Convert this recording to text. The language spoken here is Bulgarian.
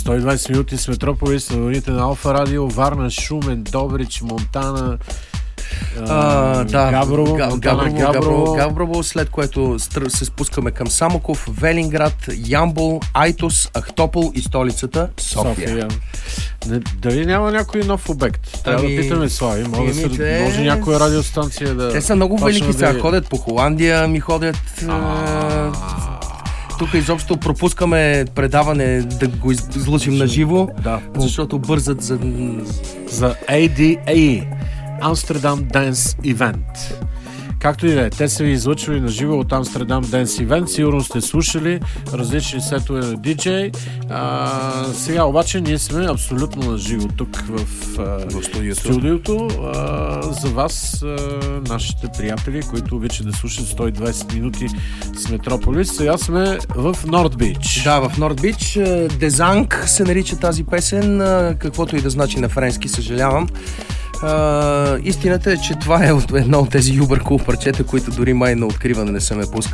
120 минути с Метрополис, на вълните на Алфа Радио, Варна, Шумен, Добрич, Монтана, Габрово, след което се спускаме към Самоков, Велинград, Ямбол, Айтос, Ахтопол и столицата София. Дали няма някой нов обект? Трябва да питаме Слави. Може някоя радиостанция да... Те са много велики сега. Ходят по Холандия, ми ходят... Тук изобщо пропускаме предаване да го излъчим на живо, защото бързат за ADA Amsterdam Dance Event. Както и да е, те са ви излъчвали на живо от Amsterdam Dance Event. Сигурно сте слушали различни сетове на диджей. Сега обаче ние сме абсолютно на живо тук в студиото. За вас, нашите приятели, които обичат да слушат 120 минути с Метрополис. Сега сме в Норд Бич. Да, в Норд Бич. Дезанг се нарича тази песен, каквото и да значи на френски, съжалявам. Истината е, че това е едно от тези юбър кул парчета, които дори май на откриване не са ме пускали.